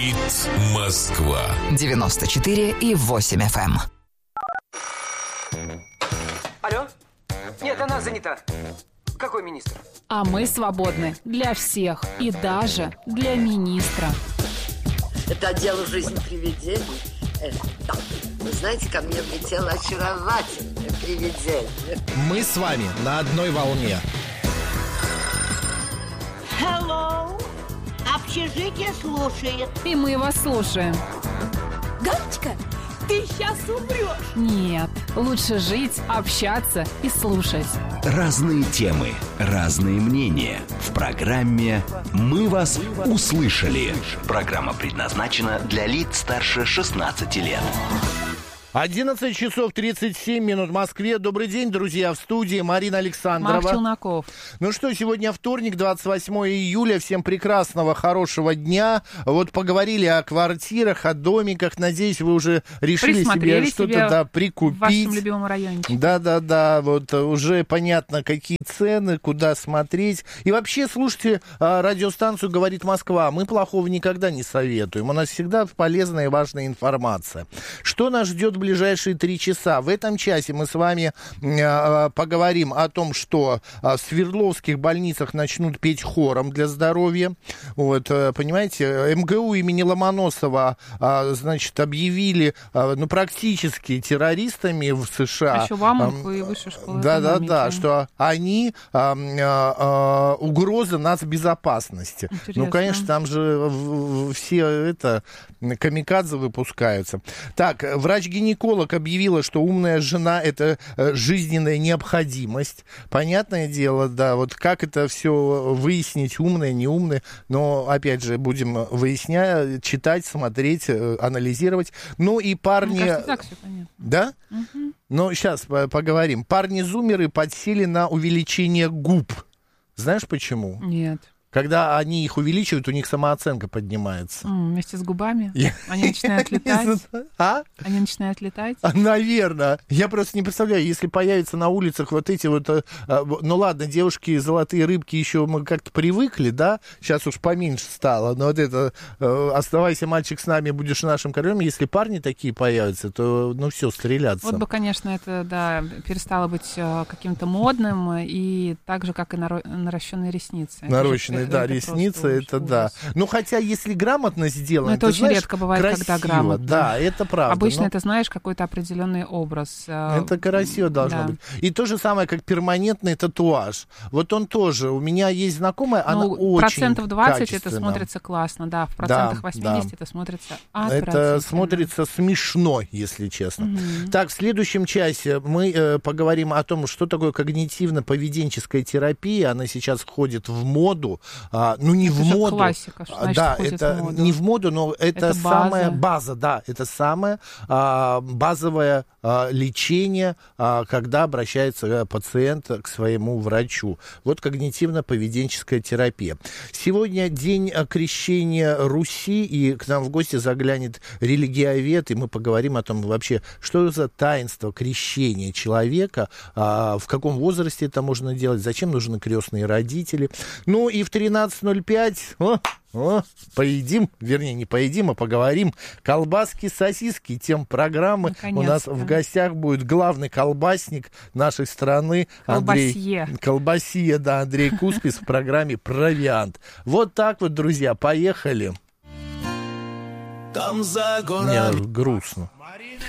Говорит Москва. 94,8 FM. Алло? Нет, она занята. Какой министр? А мы свободны для всех и даже для министра. Это отдел «Жизнь привидений». Да. Вы знаете, ко мне влетело очаровательное привидение. Мы с вами на одной волне. Hello. Общежитие слушает. И мы вас слушаем. Галочка, ты сейчас умрешь. Нет, лучше жить, общаться и слушать. Разные темы, разные мнения. В программе «Мы вас услышали». Программа предназначена для лиц старше 16 лет. 11 часов 37 минут в Москве. Добрый день, друзья, в студии Марина Александрова. Марк Челноков. Ну что, сегодня вторник, 28 июля. Всем прекрасного, хорошего дня. Вот поговорили о квартирах, о домиках. Надеюсь, вы уже решили себе что-то прикупить. В вашем любимом райончике. Да. Вот уже понятно, какие цены, куда смотреть. И вообще, слушайте радиостанцию «Говорит Москва». Мы плохого никогда не советуем. У нас всегда полезная и важная информация. Что нас ждет в ближайшие 3 часа? В этом часе мы с вами поговорим о том, что в Свердловских больницах начнут петь хором для здоровья. Вот, понимаете, МГУ имени Ломоносова, значит, объявили, практически террористами в США. Еще в Амурку и высшей школы. Да, что они угроза нацбезопасности. Интересно. Ну, конечно, там же все камикадзе выпускаются. Так, врач-гинеколог объявила, что умная жена — это жизненная необходимость. Понятное дело, да, вот как это все выяснить, умное, неумное, но, опять же, будем выяснять, читать, смотреть, анализировать. Ну и парни... Мне кажется, так все понятно. Да? Угу. Ну, сейчас поговорим. Парни-зумеры подсели на увеличение губ. Знаешь почему? Нет. Когда они их увеличивают, у них самооценка поднимается. Вместе с губами? Они начинают летать? Они начинают летать? Наверное. Я просто не представляю, если появятся на улицах вот эти вот... Ну ладно, девушки, золотые рыбки еще мы как-то привыкли, да? Сейчас уж поменьше стало. Но вот это «Оставайся, мальчик, с нами, будешь нашим королем». Если парни такие появятся, то, ну все, стреляться. Вот бы, конечно, это, да, перестало быть каким-то модным. И так же, как и наращенные ресницы. Нарощенные, да, ресницы, это ужас. Да. Ну, хотя, если грамотно сделано, это очень знаешь, редко бывает, красиво, когда грамотно. Да, это правда. Обычно это, знаешь, какой-то определенный образ. Это красиво должно быть. И то же самое, как перманентный татуаж. Вот он тоже. У меня есть знакомая, она очень 20% это смотрится классно, да. В процентах 80 это смотрится отвратительно. Это смотрится смешно, если честно. Угу. Так, в следующем часе мы поговорим о том, что такое когнитивно-поведенческая терапия. Она сейчас входит в моду. Ну, не это в моду. Классика, что значит, да, это в не в моду, но это самая база, да, это самое базовое лечение, когда обращается пациент к своему врачу. Вот когнитивно-поведенческая терапия. Сегодня день крещения Руси, и к нам в гости заглянет религиовед, и мы поговорим о том вообще, что за таинство крещения человека, в каком возрасте это можно делать, зачем нужны крестные родители. Ну и в 13:05 поедим, вернее, не поедим, а поговорим. Колбаски, сосиски, тем программы. Наконец-то. У нас в гостях будет главный колбасник нашей страны. Колбасье, да, Андрей Куспис в программе «Провиант». Вот так вот, друзья, поехали. Там за горами. Мне грустно.